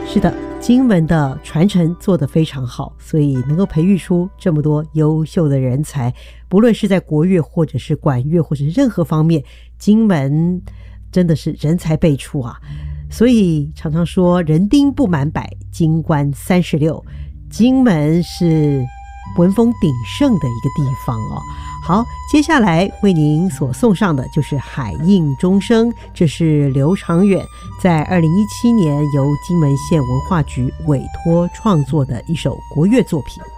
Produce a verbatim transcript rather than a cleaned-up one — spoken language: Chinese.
是的，金门的传承做得非常好，所以能够培育出这么多优秀的人才，不论是在国乐或者是管乐或者是任何方面，金门真的是人才辈出啊。所以常常说人丁不满百，金官三十六，金门是文风鼎盛的一个地方哦。好，接下来为您所送上的就是海印钟声，这是刘长远在二零一七年由金门县文化局委托创作的一首国乐作品。